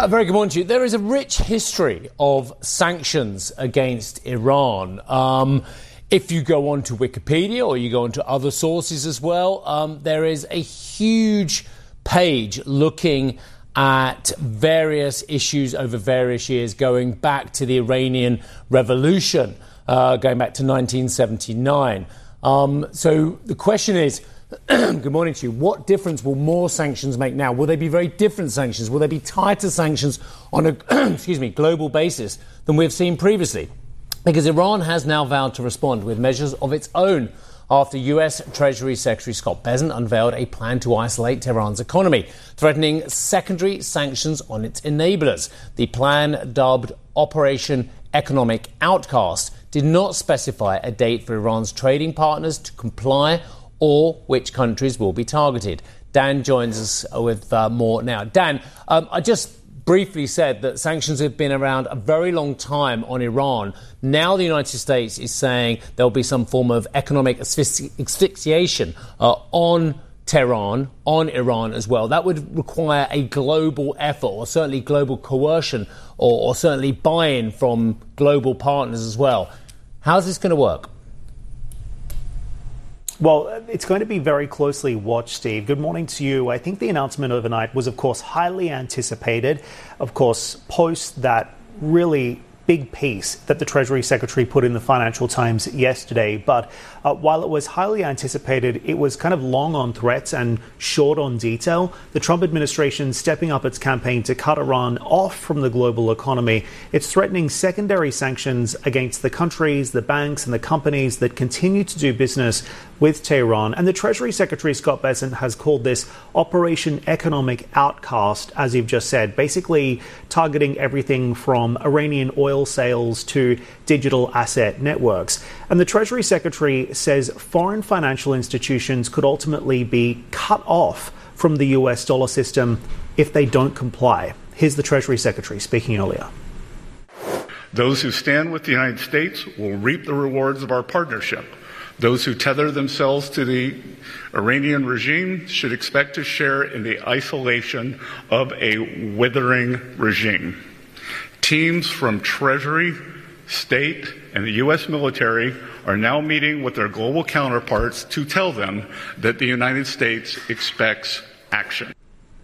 Very good morning to you. There is a rich history of sanctions against Iran. If you go on to Wikipedia or you go on to other sources as well, there is a huge page looking at various issues over various years, going back to the Iranian Revolution, going back to 1979. So the question is, good morning to you, what difference will more sanctions make now? Will they be very different sanctions? Will they be tighter sanctions on a global basis than we've seen previously? Because Iran has now vowed to respond with measures of its own after US Treasury Secretary Scott Bessent unveiled a plan to isolate Tehran's economy, threatening secondary sanctions on its enablers. The plan, dubbed Operation Economic Outcast, did not specify a date for Iran's trading partners to comply or which countries will be targeted. Dan joins us with more now. Dan, I just briefly said that sanctions have been around a very long time on Iran. Now the United States is saying there'll be some form of economic asphyxiation on Tehran, on Iran as well. That would require a global effort, or certainly global coercion, or certainly buy-in from global partners as well. How's this going to work? Well, it's going to be very closely watched, Steve. Good morning to you. I think the announcement overnight was, of course, highly anticipated. Of course, post that really big piece that the Treasury Secretary put in the Financial Times yesterday. But while it was highly anticipated, it was kind of long on threats and short on detail. The Trump administration stepping up its campaign to cut Iran off from the global economy. It's threatening secondary sanctions against the countries, the banks and the companies that continue to do business with Tehran. And the Treasury Secretary, Scott Bessent, has called this Operation Economic Outcast, as you've just said, basically targeting everything from Iranian oil sales to digital asset networks. And the Treasury Secretary says foreign financial institutions could ultimately be cut off from the US dollar system if they don't comply. Here's the Treasury Secretary speaking earlier. Those who stand with the United States will reap the rewards of our partnership. Those who tether themselves to the Iranian regime should expect to share in the isolation of a withering regime. Teams from Treasury, State, and the U.S. military are now meeting with their global counterparts to tell them that the United States expects action.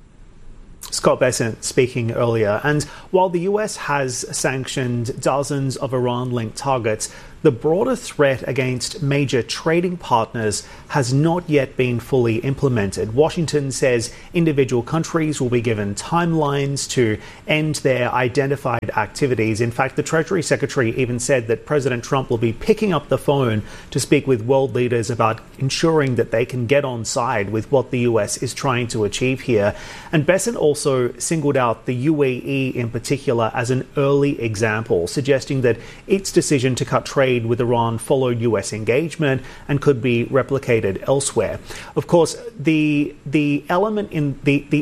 Scott Bessent speaking earlier. And while the US has sanctioned dozens of Iran-linked targets, the broader threat against major trading partners has not yet been fully implemented. Washington says individual countries will be given timelines to end their identified activities. In fact, the Treasury Secretary even said that President Trump will be picking up the phone to speak with world leaders about ensuring that they can get on side with what the US is trying to achieve here. And Bessent also singled out the UAE in particular as an early example, suggesting that its decision to cut trade with Iran followed US engagement and could be replicated elsewhere. Of course, the elephant in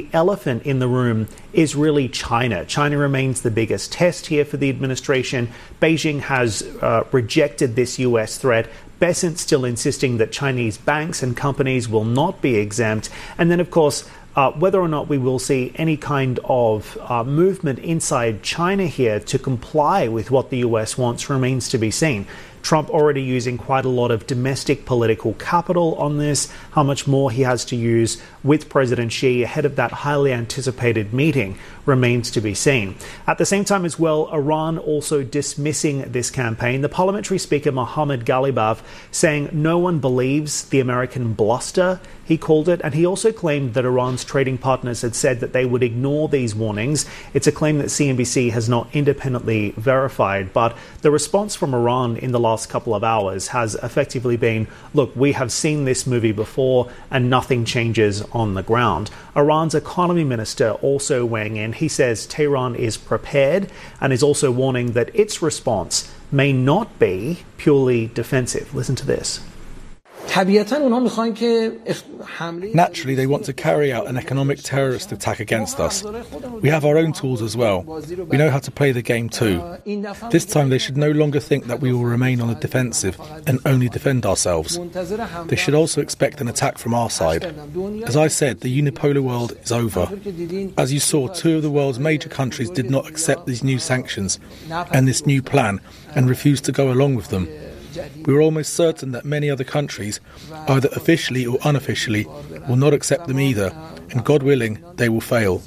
the room is really China. China remains the biggest test here for the administration. Beijing has rejected this US threat. Bessent still insisting that Chinese banks and companies will not be exempt. And then, of course, whether or not we will see any kind of movement inside China here to comply with what the US wants remains to be seen. Trump already using quite a lot of domestic political capital on this. How much more he has to use with President Xi ahead of that highly anticipated meeting remains to be seen. At the same time as well, Iran also dismissing this campaign. The parliamentary speaker Mohammad Ghalibaf saying no one believes the American bluster, he called it, and he also claimed that Iran's trading partners had said that they would ignore these warnings. It's a claim that CNBC has not independently verified, but the response from Iran in the last couple of hours has effectively been, look, we have seen this movie before and nothing changes on the ground. Iran's economy minister also weighing in. He says Tehran is prepared and is also warning that its response may not be purely defensive. Listen to this. Naturally, they want to carry out an economic terrorist attack against us. We have our own tools as well. We know how to play the game too. This time they should no longer think that we will remain on the defensive and only defend ourselves. They should also expect an attack from our side. As I said, the unipolar world is over. As you saw, 2 of the world's major countries did not accept these new sanctions and this new plan and refused to go along with them. We are almost certain that many other countries, either officially or unofficially, will not accept them either, and God willing, they will fail.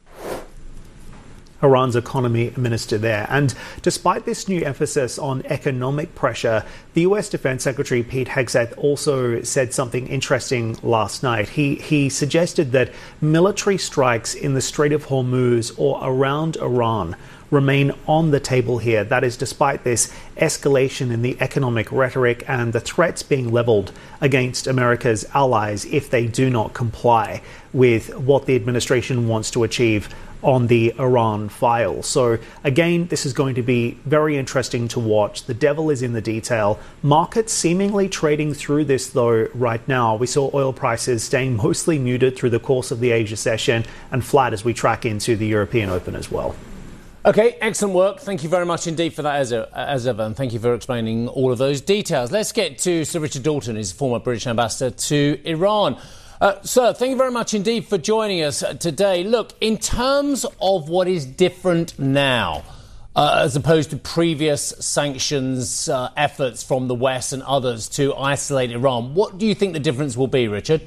Iran's economy minister there. And despite this new emphasis on economic pressure, the US Defense Secretary Pete Hegseth also said something interesting last night. He suggested that military strikes in the Strait of Hormuz or around Iran remain on the table here. That is, despite this escalation in the economic rhetoric and the threats being leveled against America's allies if they do not comply with what the administration wants to achieve on the Iran file. So again, this is going to be very interesting to watch. The devil is in the detail. Markets seemingly trading through this though right now. We saw oil prices staying mostly muted through the course of the Asia session and flat as we track into the European Open as well. OK, excellent work. Thank you very much indeed for that, as ever, and thank you for explaining all of those details. Let's get to Sir Richard Dalton, who's former British ambassador to Iran. Sir, thank you very much indeed for joining us today. Look, in terms of what is different now, as opposed to previous sanctions efforts from the West and others to isolate Iran, what do you think the difference will be, Richard?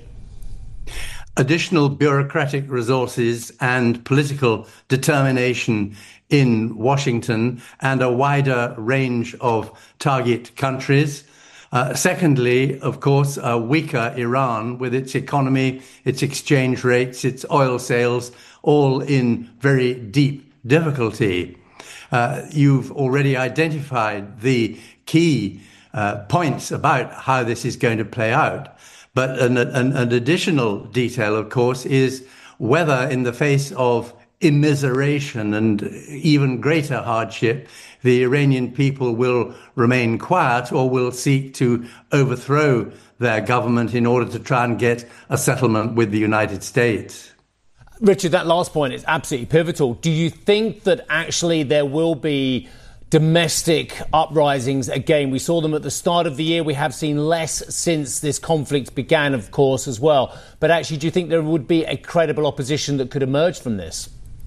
Additional bureaucratic resources and political determination in Washington and a wider range of target countries. Secondly, of course, a weaker Iran with its economy, its exchange rates, its oil sales, all in very deep difficulty. You've already identified the key points about how this is going to play out. But an additional detail, of course, is whether in the face of immiseration and even greater hardship, the Iranian people will remain quiet or will seek to overthrow their government in order to try and get a settlement with the United States. Richard, that last point is absolutely pivotal. Do you think that actually there will be domestic uprisings again? We saw them at the start of the year. We have seen less since this conflict began, of course, as well. But actually, do you think there would be a credible opposition that could emerge from this?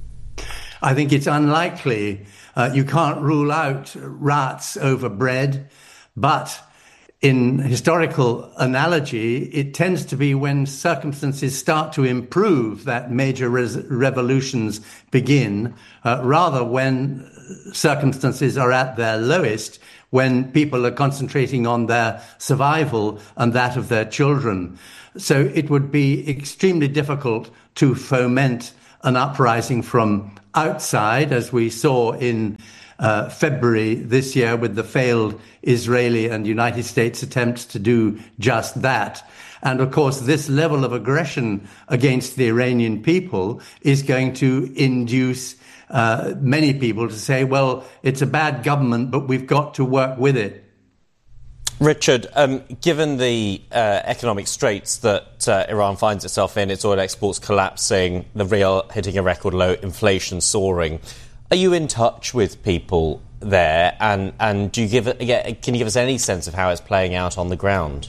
I think it's unlikely. You can't rule out rats over bread, but in historical analogy, it tends to be when circumstances start to improve that major revolutions begin, rather when circumstances are at their lowest, when people are concentrating on their survival and that of their children. So it would be extremely difficult to foment an uprising from outside, as we saw in February this year with the failed Israeli and United States attempts to do just that. And of course, this level of aggression against the Iranian people is going to induce many people to say, well, it's a bad government, but we've got to work with it. Richard, given the economic straits that Iran finds itself in, its oil exports collapsing, the real hitting a record low, inflation soaring, are you in touch with people there? And do you can you give us any sense of how it's playing out on the ground?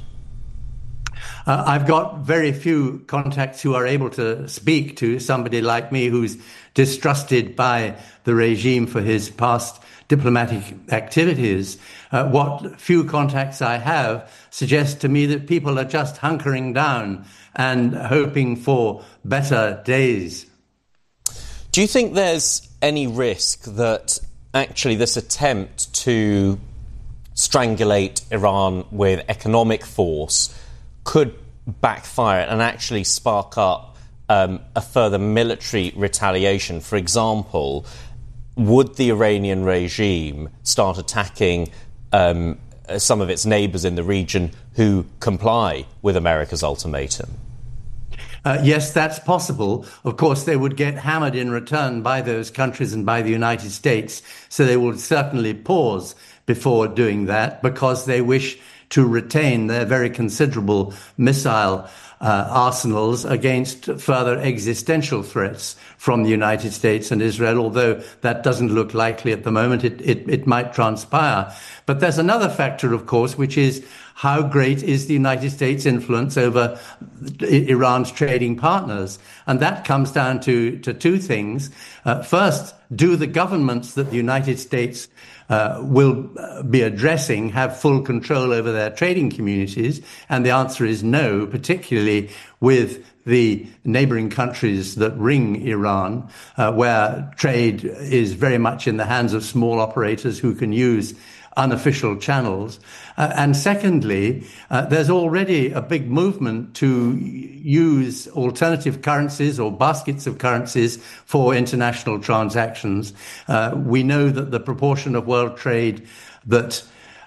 I've got very few contacts who are able to speak to somebody like me who's distrusted by the regime for his past diplomatic activities. What few contacts I have suggest to me that people are just hunkering down and hoping for better days. Do you think there's any risk that actually this attempt to strangulate Iran with economic force could backfire and actually spark up a further military retaliation? For example, would the Iranian regime start attacking some of its neighbours in the region who comply with America's ultimatum? Yes, that's possible. Of course, they would get hammered in return by those countries and by the United States, so they will certainly pause before doing that because they wish to retain their very considerable missile arsenals against further existential threats from the United States and Israel, although that doesn't look likely at the moment. It might transpire. But there's another factor, of course, which is how great is the United States' influence over Iran's trading partners? And that comes down to two things. First, do the governments that the United States will be addressing have full control over their trading communities? And the answer is no, particularly with the neighboring countries that ring Iran, where trade is very much in the hands of small operators who can use unofficial channels. And secondly, there's already a big movement to use alternative currencies or baskets of currencies for international transactions. We know that the proportion of world trade that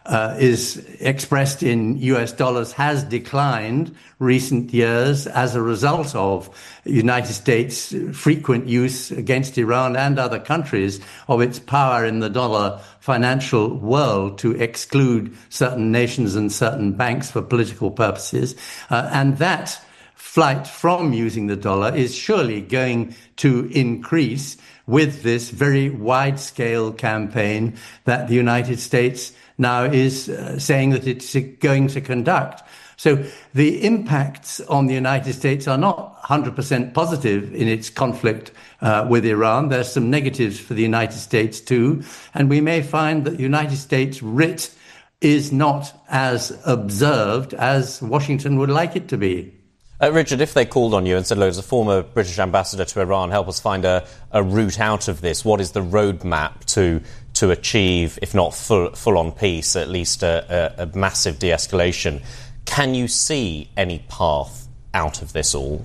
is expressed in US dollars has declined recent years as a result of United States' frequent use against Iran and other countries of its power in the dollar financial world to exclude certain nations and certain banks for political purposes. And that flight from using the dollar is surely going to increase with this very wide-scale campaign that the United States now is saying that it's going to conduct. So the impacts on the United States are not 100% positive in its conflict with Iran. There's some negatives for the United States too. And we may find that the United States writ is not as observed as Washington would like it to be. Richard, if they called on you and said, look, as a former British ambassador to Iran, help us find a route out of this, what is the roadmap to achieve, if not full-on peace, at least a massive de-escalation? Can you see any path out of this all?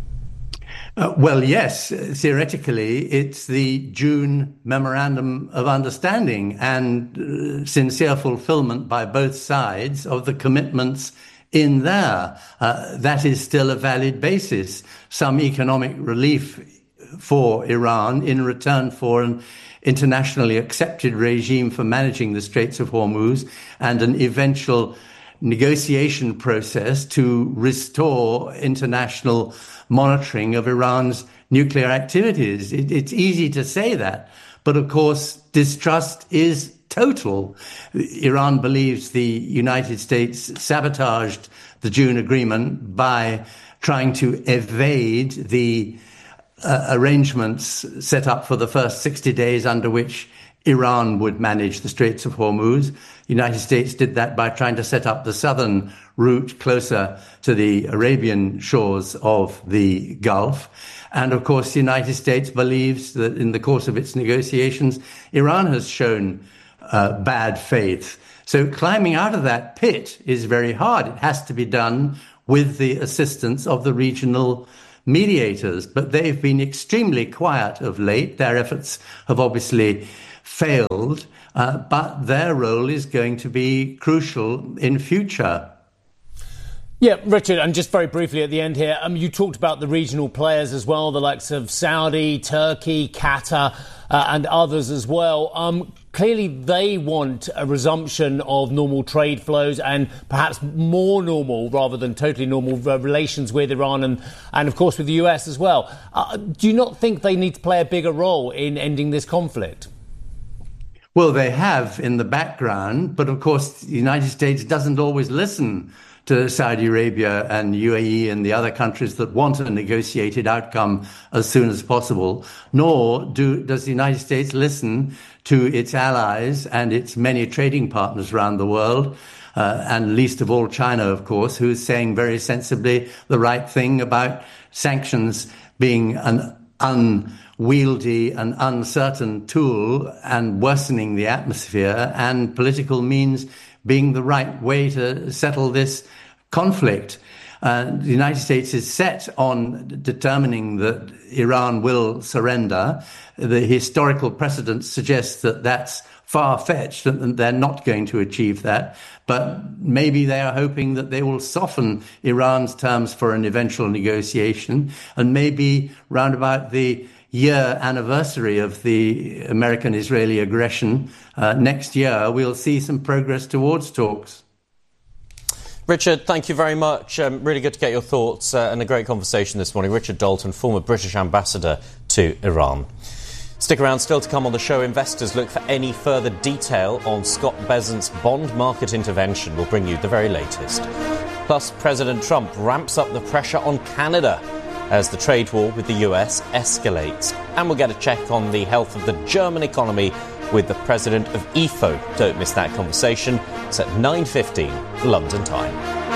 Well, yes. Theoretically, it's the June Memorandum of Understanding and sincere fulfillment by both sides of the commitments in there. That is still a valid basis. Some economic relief for Iran in return for an internationally accepted regime for managing the Straits of Hormuz and an eventual negotiation process to restore international monitoring of Iran's nuclear activities. It's easy to say that, but of course, distrust is total. Iran believes the United States sabotaged the June agreement by trying to evade the arrangements set up for the first 60 days under which Iran would manage the Straits of Hormuz. The United States did that by trying to set up the southern route closer to the Arabian shores of the Gulf. And of course, the United States believes that in the course of its negotiations, Iran has shown bad faith. So climbing out of that pit is very hard. It has to be done with the assistance of the regional mediators, but they've been extremely quiet of late. Their efforts have obviously failed, but their role is going to be crucial in future. Yeah, Richard, and just very briefly at the end here, you talked about the regional players as well, the likes of Saudi, Turkey, Qatar, and others as well. Clearly, they want a resumption of normal trade flows and perhaps more normal rather than totally normal relations with Iran and of course, with the US as well. Do you not think they need to play a bigger role in ending this conflict? Well, they have in the background, but of course, the United States doesn't always listen to Saudi Arabia and UAE and the other countries that want a negotiated outcome as soon as possible, nor does the United States listen to its allies and its many trading partners around the world, and least of all China, of course, who's saying very sensibly the right thing about sanctions being an unwieldy and uncertain tool and worsening the atmosphere, and political means being the right way to settle this conflict. The United States is set on determining that Iran will surrender. The historical precedent suggests that that's far-fetched and they're not going to achieve that. But maybe they are hoping that they will soften Iran's terms for an eventual negotiation, and maybe round about the year anniversary of the American-Israeli aggression next year, we'll see some progress towards talks. Richard, thank you very much. Really good to get your thoughts and a great conversation this morning. Richard Dalton, former British ambassador to Iran. Stick around, still to come on the show. Investors look for any further detail on Scott Bessent's bond market intervention. We'll bring you the very latest. Plus, President Trump ramps up the pressure on Canada as the trade war with the US escalates. And we'll get a check on the health of the German economy with the president of IFO. Don't miss that conversation. It's at 9:15 London time.